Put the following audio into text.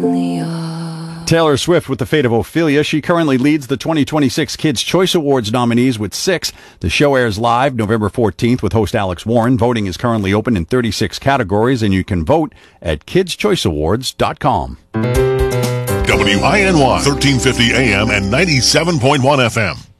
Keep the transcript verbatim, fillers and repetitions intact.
only are. Taylor Swift with The Fate of Ophelia. She currently leads the twenty twenty-six Kids' Choice Awards nominees with six. The show airs live November fourteenth with host Alex Warren. Voting is currently open in thirty-six categories, and you can vote at kids choice awards dot com. W I N Y, thirteen fifty A M and ninety-seven point one F M.